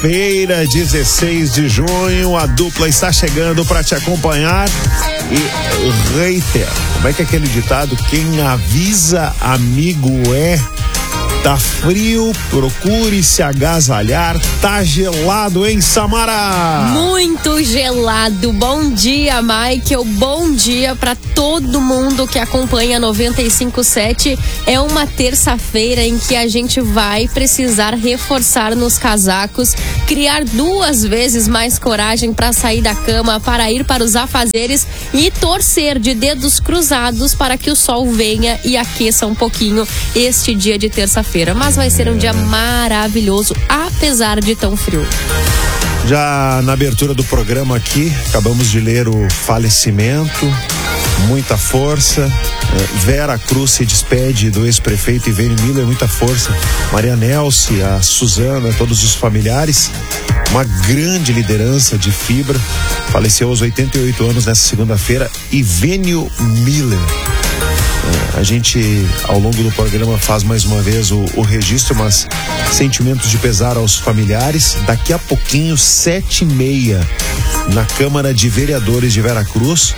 Feira, 16 de junho, a dupla está chegando para te acompanhar e reitero, como é que é aquele ditado? Quem avisa amigo é. Tá frio, procure se agasalhar, tá gelado, hein, Samara? Muito gelado. Bom dia, Michael, bom dia pra todo mundo que acompanha 95.7. É uma terça-feira em que a gente vai precisar reforçar nos casacos, criar 2 vezes mais coragem pra sair da cama, para ir para os afazeres e torcer de dedos cruzados para que o sol venha e aqueça um pouquinho este dia de terça-feira. Mas vai ser um dia maravilhoso, apesar de tão frio. Já na abertura do programa aqui, acabamos de ler o falecimento, muita força. Vera Cruz se despede do ex-prefeito Ivênio Miller, muita força. Maria Nelce, a Suzana, todos os familiares. Uma grande liderança de fibra. Faleceu aos 88 anos nessa segunda-feira, Ivênio Miller. A gente, ao longo do programa, faz mais uma vez o registro, mas sentimentos de pesar aos familiares. Daqui a pouquinho, 7h30, na Câmara de Vereadores de Vera Cruz,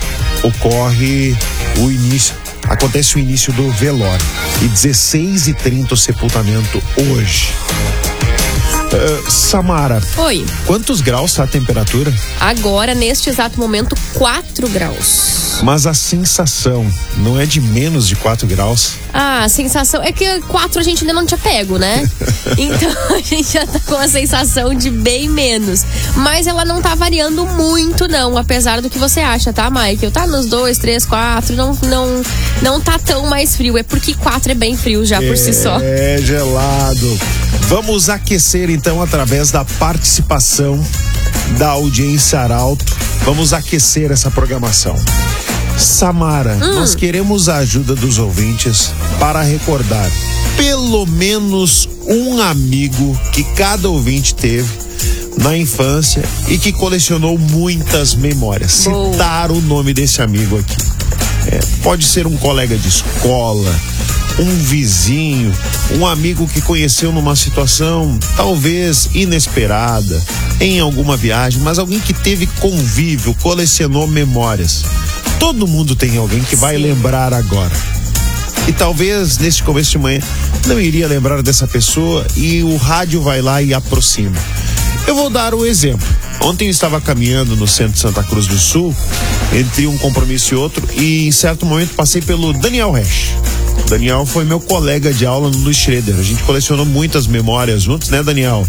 acontece o início do velório. E 16h30 o sepultamento hoje. Samara. Oi. Quantos graus está a temperatura? Agora, neste exato momento, 4 graus. Mas a sensação não é de menos de 4 graus? Ah, a sensação é que 4 a gente ainda não tinha pego, né? Então a gente já tá com a sensação de bem menos. Mas ela não tá variando muito, não, apesar do que você acha, tá, Michael? Tá nos 2, 3, 4, não tá tão mais frio. É porque 4 é bem frio já por si só. É gelado. Vamos aquecer então através da participação da audiência Arauto. Vamos aquecer essa programação. Samara, nós queremos a ajuda dos ouvintes para recordar pelo menos um amigo que cada ouvinte teve na infância e que colecionou muitas memórias. Boa. Citar o nome desse amigo aqui. Pode ser um colega de escola, um vizinho, um amigo que conheceu numa situação talvez inesperada, em alguma viagem, mas alguém que teve convívio, colecionou memórias. Todo mundo tem alguém que vai lembrar agora. E talvez neste começo de manhã não iria lembrar dessa pessoa e o rádio vai lá e aproxima. Eu vou dar um exemplo. Ontem eu estava caminhando no centro de Santa Cruz do Sul, entre um compromisso e outro, e em certo momento passei pelo Daniel Resch. O Daniel foi meu colega de aula no Schroeder. A gente colecionou muitas memórias juntos, né, Daniel?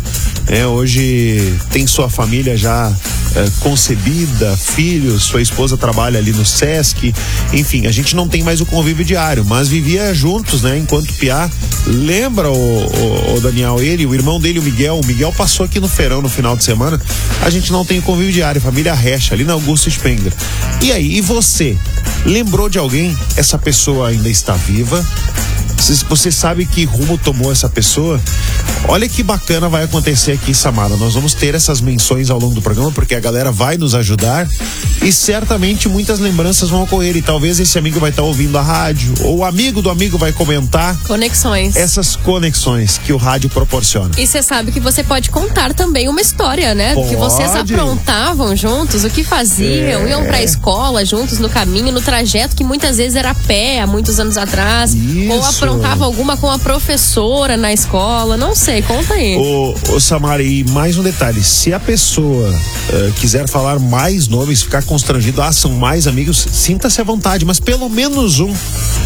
Hoje tem sua família já concebida, filhos, sua esposa trabalha ali no Sesc. Enfim, a gente não tem mais o convívio diário, mas vivia juntos, né, enquanto piá. Lembra o Daniel, o irmão dele, o Miguel passou aqui no Feirão no final de semana. A gente não tem convívio diário, família Resch, ali na Augusto Spengler. E aí, e você? Lembrou de alguém? Essa pessoa ainda está viva? Você sabe que rumo tomou essa pessoa? Olha que bacana vai acontecer aqui, Samara. Nós vamos ter essas menções ao longo do programa, porque a galera vai nos ajudar e certamente muitas lembranças vão ocorrer. E talvez esse amigo vai estar ouvindo a rádio, ou o amigo do amigo vai comentar. Conexões. Essas conexões que o rádio proporciona. E você sabe que você pode contar também uma história, né? Pode. Que vocês aprontavam juntos, o que faziam, iam pra escola juntos no caminho, no trajeto que muitas vezes era a pé, há muitos anos atrás. Isso. Ou aprontava alguma com a professora na escola, não sei, conta aí. Ô Samara, e mais um detalhe, se a pessoa quiser falar mais nomes, ficar constrangido, são mais amigos, sinta-se à vontade, mas pelo menos um,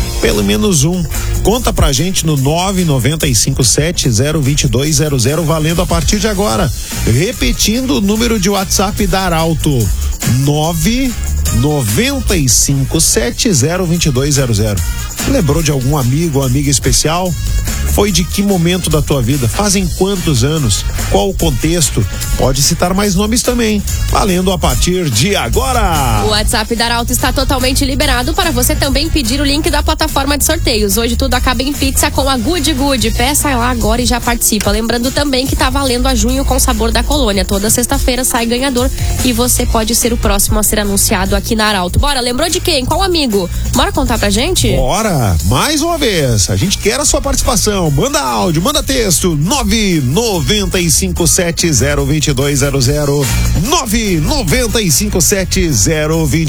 conta pra gente no 995702200, valendo a partir de agora. Repetindo o número de WhatsApp da Arauto, 995702200. Lembrou de algum amigo ou amiga especial? Foi de que momento da tua vida? Fazem quantos anos? Qual o contexto? Pode citar mais nomes também, valendo a partir de agora. O WhatsApp da Arauto está totalmente liberado para você também pedir o link da plataforma de sorteios. Hoje tudo acaba em pizza com a Good Good. Peça lá agora e já participa. Lembrando também que tá valendo a Junho com Sabor da Colônia. Toda sexta-feira sai ganhador e você pode ser o próximo a ser anunciado aqui na Arauto. Bora, lembrou de quem? Qual amigo? Bora contar pra gente? Bora, mais uma vez, a gente quer a sua participação, manda áudio, manda texto, 995702200, 995702200.